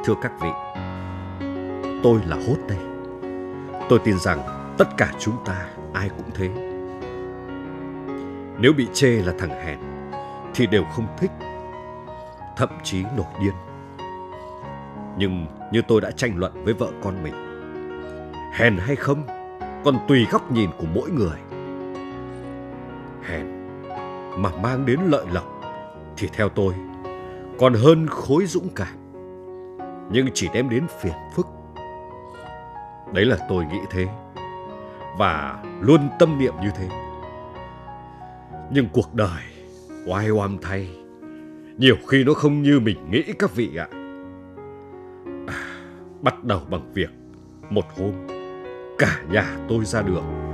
Thưa các vị, tôi là Hốt đây. Tôi tin rằng tất cả chúng ta ai cũng thế. Nếu bị chê là thằng hèn thì đều không thích, thậm chí nổi điên. Nhưng như tôi đã tranh luận với vợ con mình, hèn hay không còn tùy góc nhìn của mỗi người. Hèn mà mang đến lợi lộc thì theo tôi còn hơn khối dũng cảm, nhưng chỉ đem đến phiền phức. Đấy là tôi nghĩ thế, và luôn tâm niệm như thế. Nhưng cuộc đời oai oăm thay, nhiều khi nó không như mình nghĩ các vị ạ. Bắt đầu bằng việc một hôm cả nhà tôi ra đường